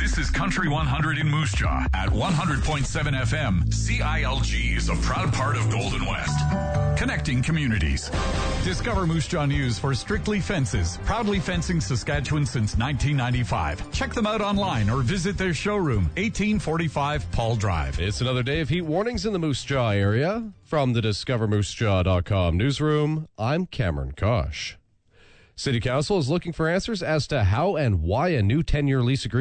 This is Country 100 in Moose Jaw at 100.7 FM. CILG is a proud part of Golden West. Connecting communities. Discover Moose Jaw News for Strictly Fences. Proudly fencing Saskatchewan since 1995. Check them out online or visit their showroom, 1845 Paul Drive. It's another day of heat warnings in the Moose Jaw area. From the DiscoverMooseJaw.com newsroom, I'm Cameron Kosh. City Council is looking for answers as to how and why a new 10-year lease agreement